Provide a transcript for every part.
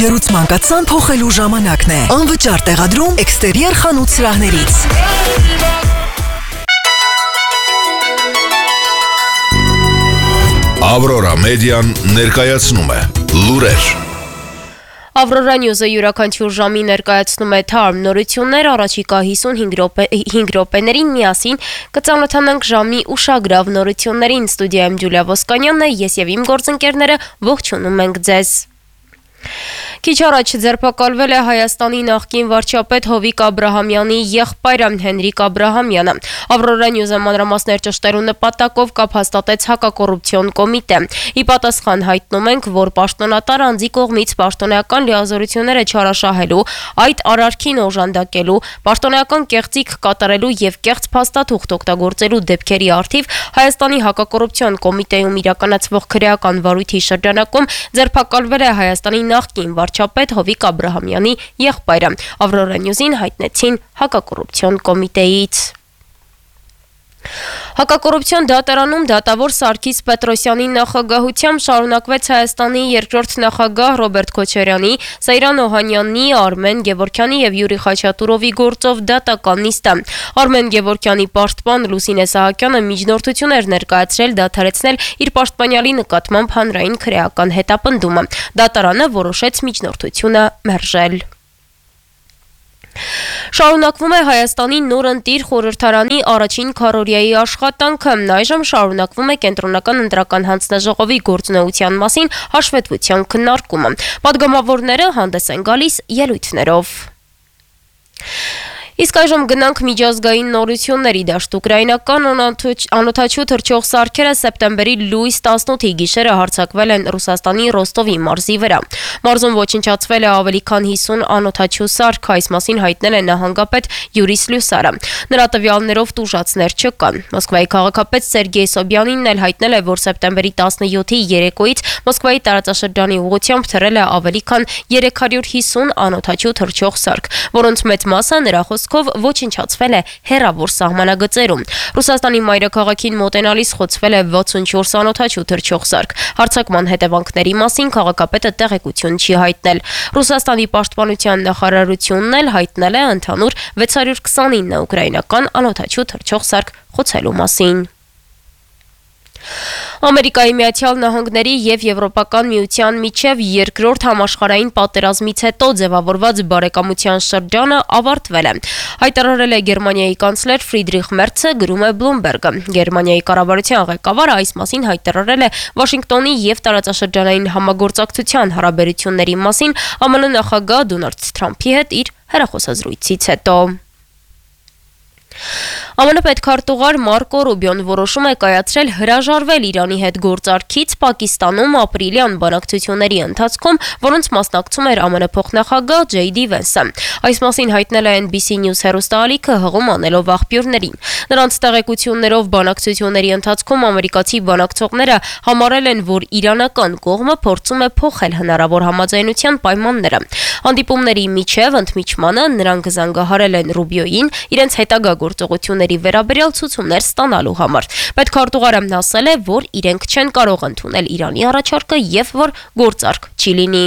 Ջերուցման կաթսան փոխելու ժամանակն է։ Անվճար տեղադրում էքստերիեր խանութ սրահներից։ Ավրորա մեդիան ներկայացնում է լուրեր։ Ավրորա Նյուզը յուրաքանչյուր ժամի ներկայացնում է թարմ նորություններ, առաջիկա 55 րոպեներին միասին կծանոթանանք ժամի ուշագրավ նորություններին։ Ստուդիայում Ջուլիա Ոսկանյանն է, ես եւ իմ գործընկերները ողջունում ենք ձեզ։ Քիչ առաջ ձերբակալվել է Հայաստանի նախկին վարչապետ Հովիկ Աբրահամյանի եղբայրը Հենրիկ Աբրահամյանը։ Ավրորա Նյուզը մանրամասներ ճշտելու նպատակով կապ հաստատեց հակակոռուպցիոն կոմիտե։ Ի պատասխան հայտնում ենք, որ պաշտոնատար անձի կողմից պաշտոնեական լիազորությունները չարաշահելու, այդ արարքին օժանդակելու, պաշտոնեական կեղծիք կատարելու եւ կեղծ փաստաթուղթ օգտագործելու դեպքերի առթիվ Հայաստանի հակակոռուպցիոն կոմիտեում իրականացվող քրեական վարույթի շրջանակում ձերբակալվել է Հայաստանի նախկին վարչապետ Հովիկ Աբրահամյանի եղբայրը։ Ավրորա Նյուզին հայտնեցին հակակոռուպցիոն կոմիտեից։ Հակակոռուպցիոն դատարանում դատավոր Սարգիս Պետրոսյանի նախագահությամբ շարունակվեց Հայաստանի երկրորդ նախագահ Ռոբերտ Քոչարյանի, Սեյրան Օհանյանի, Արմեն Գևորգյանի եւ Յուրի Խաչատուրովի գործով դատական նիստը։ Արմեն Գևորգյանի պաշտպան Լուսինե Սահակյանը միջնորդություն էր ներկայացրել դադարեցնել իր պաշտպանյալի նկատմամբ հանրային քրեական հետապնդումը։ Դատարանը որոշեց միջնորդությունը մերժել։ Շարունակվում է Հայաստանի նոր ընտիր խորհրդարանի առաջին քառօրյայի աշխատանքը։ Այժմ շարունակվում է կենտրոնական ընտրական հանձնաժողովի գործունեության մասին հաշվետվության քննարկումը։ Պատգամավորները հանդես են գալիս ելույթներով։ Իսկ այժմ գնանք միջազգային նորությունների դաշտ ուկրաինական անօդաչու թռչող սարքերը սեպտեմբերի լույս 18-ի գիշերը հարձակվել են Ռուսաստանի Ռոստովի մարզի վրա։ Մարզում ոչնչացվել է ավելի քան 50 անօդաչու սարք, այս մասին հայտնել է նահանգապետ Յուրի Սլյուսարը։ Նրա տվյալներով տուժածներ չկան։ Մոսկվայի քաղաքապետ Սերգեյ Սոբյանինն էլ հայտնել է, որ սեպտեմբերի 17-ի երեկոյից Մոսկվայի տարածաշրջանի ուղղությամբ թռել է ավելի քան 350 անօդաչու թռչող սարք, որոնց մեծ մասը նրա խոսքով ոչնչացվել է հեռավոր սահմանագծերում։ Ռուսաստանի մայրաքաղաքին մոտենալիս խոցվել է 64 անօդաչու թռչող սարք։ Հարձակման հետևանքների մասին քաղաքապետը տեղեկություն չի հայտնել։ Ռուսաստանի պաշտպանության նախարարությունն էլ հայտնել է ընդհանուր 629 ուկրաինական անօդաչու թռչող սարք խոցելու մասին։ Ամերիկայի Միացյալ Նահանգների եւ Եվրոպական միության միջև երկրորդ համաշխարհային պատերազմից հետո ձևավորված բարեկամության շրջանը ավարտվել է։ Հայտարարել է Գերմանիայի կանցլեր Ֆրիդրիխ Մերցը, գրում է Bloomberg-ը։ Գերմանիայի կառավարության ղեկավարը այս մասին հայտարարել է Վաշինգտոնի եւ տարածաշրջանային համագործակցության հարաբերությունների մասին ԱՄՆ նախագահ Դոնալդ Թրամփի հետ իր հեռախոսազրույցից հետո։ ԱՄՆ պետքարտուղար Մարկո Ռուբիոն որոշում է կայացրել հրաժարվել Իրանի հետ գործարքից Պակիստանում ապրիլյան բանակցությունների ընթացքում, որոնց մասնակցում էր ԱՄՆ փոխնախագահ Ջեյ Վենսը։ Այս մասին հայտնել է NBC News հեռուստաալիքը հղում անելով աղբյուրներին։ Նրանց տեղեկություններով բանակցությունների ընթացքում ամերիկացի բանակցողները համարել են, որ իրանական կողմը փորձում է փոխել հնարավոր համաձայնության պայմանները։ Հանդիպումների միջև ընդմիջմանը նրանք զանգահարել են Ռուբիոյին իրենց հետագա գործողությունների վերաբերյալ ցուցումներ ստանալու համար։ Պետքարտուղարը ասել է, որ իրենք չեն կարող ընդունել Իրանի առաջարկը եւ որ գործարք չի լինի։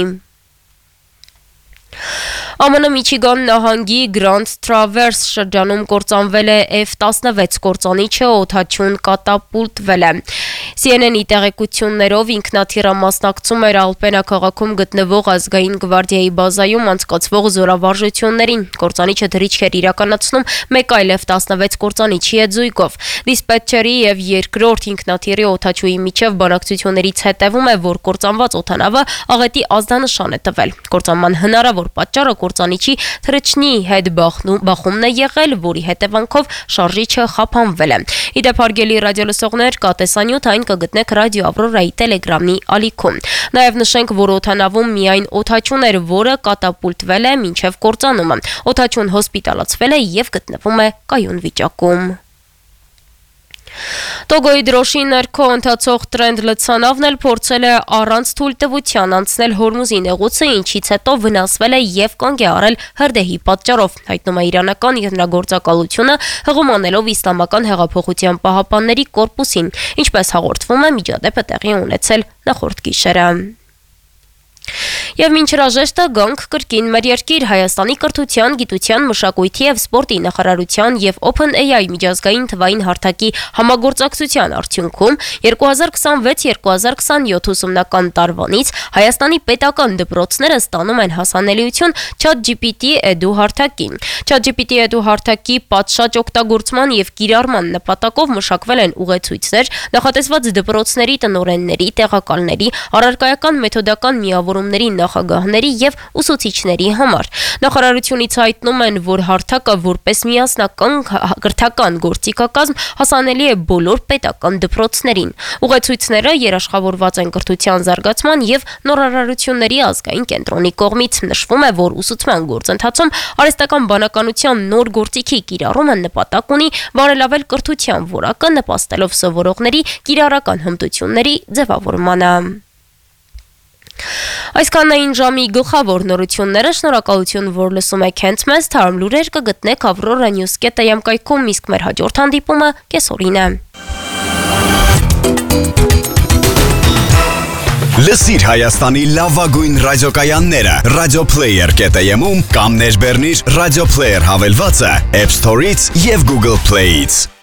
ԱՄՆ Միչիգան նահանգի Grand Traverse շրջանում կործանվել է F-16 կործանիչը օդաչուն կատապուլտվել է։ CNN-ի տեղեկություններով ինքնաթիռը մասնակցում էր Ալպենա քաղաքում գտնվող ազգային գվարդիայի բազայում անցկացվող զորավարժություններին։ Կործանիչը թռիչք էր իրականացնում մեկ այլ F-16 կործանիչի զույգով։ Դիսպետչերի եւ երկրորդ ինքնաթիռի օդաչուի միջև բանակցություններից հետևում է, որ կործանված օդանավը աղետի ազդանշան է տվել։ Կործանման հնարավոր պատճառը կործանիչի թռիչքի հետ բախումն է եղել, որի հետևանքով շարժիչը խափանվել է։ Իդեպ հարգելի ռադիոլսողներ, կատեսանյութ այն կգտնեք Ռադիո Ավրորայի Տելեգրամի ալիքում։ Նաև նշենք, որ օդանավում միայն օդաչուն էր, որը կատապուլտվել է մինչև կործանումը։ Օդաչուն հոսպիտալացվել է եւ գտնվում է կայուն վիճակում։ Տոգոյի դրոշի ներքո ընթացող տրենդ լցանավն էլ փորձել է առանց թույլտվության անցնել Հորմուզի նեղուցը, ինչից հետո վնասվել է եւ կանգ է առել հրդեհի պատճառով, հայտնում է իրանական ինքնագործակալությունը, հղում անելով Իսլամական հեղափոխության պահապանների կորպուսին, ինչպես հաղորդվում է, միջադեպը տեղի ունեցել նախորդ գիշերը։ Եվ մինչ հրաժեշտը գանք կրկին մեր երկիր Հայաստանի կրթության, գիտության, մշակույթի եւ սպորտի նախարարության եւ OpenAI միջազգային թվային հարթակի համագործակցության արդյունքում 2026-2027 ուսումնական տարվանից Հայաստանի պետական դպրոցները ստանում են հասանելիություն ChatGPT Edu հարթակին։ ChatGPT Edu հարթակի պատշաճ օգտագործման եւ կիրառման նպատակով մշակվել են ուղեցույցներ, նախատեսված դպրոցների տնօրենների, տեղակալների, առարկայական մեթոդական միավորումների նախագահների եւ ուսուցիչների համար։ Նախարարությունից հայտնում են, որ հարթակը որպես միասնական կրթական գործիքակազմ հասանելի է բոլոր պետական դպրոցներին։ Ուղեցույցները երաշխավորված են կրթության զարգացման եւ նորարարությունների ազգային կենտրոնի կողմից։ Նշվում է, որ ուսուցման գործընթացում արհեստական բանականության նոր գործիքի կիրառումը նպատակ ունի բարելավել կրթության որակը, նպաստելով սովորողների կիրառական հմտությունների ձևավորմանը։ Այսքանն էին ժամի գլխավոր նորությունները, շնորհակալություն, որ լսում եք հենց մեզ, թարմ լուրեր կգտնեք avroranews.am կայքում, իսկ մեր հաջորդ հանդիպումը կեսօրին է։ Լսիր Հայաստանի լավագույն ռադիոկայանները radioplayer.am-ում կամ ներբեռնիր Radio Player հավելվածը App Store-ից եւ Google Play-ից։